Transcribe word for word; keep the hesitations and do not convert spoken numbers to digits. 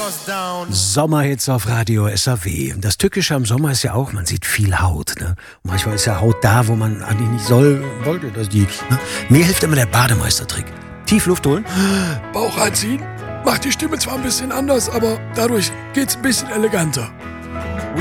Sommerhits auf Radio S A W. Das Tückische am Sommer ist ja auch, man sieht viel Haut. Ne? Und manchmal ist ja Haut da, wo man eigentlich nicht soll, wollte. Dass die, ne? Mir hilft immer der Bademeistertrick. Tief Luft holen, Bauch einziehen, macht die Stimme zwar ein bisschen anders, aber dadurch geht's ein bisschen eleganter.